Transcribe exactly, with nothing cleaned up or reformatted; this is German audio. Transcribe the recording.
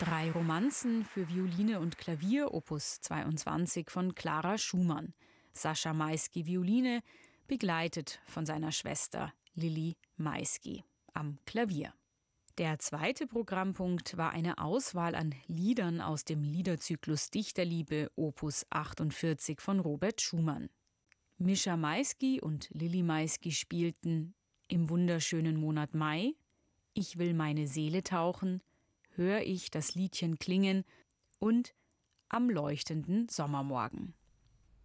Drei Romanzen für Violine und Klavier, Opus zweiundzwanzig von Clara Schumann. Sascha Maisky Violine, begleitet von seiner Schwester Lilly Maisky am Klavier. Der zweite Programmpunkt war eine Auswahl an Liedern aus dem Liederzyklus Dichterliebe, Opus achtundvierzig von Robert Schumann. Mischa Maisky und Lilly Maisky spielten Im wunderschönen Monat Mai, Ich will meine Seele tauchen, Hör ich das Liedchen klingen und Am leuchtenden Sommermorgen.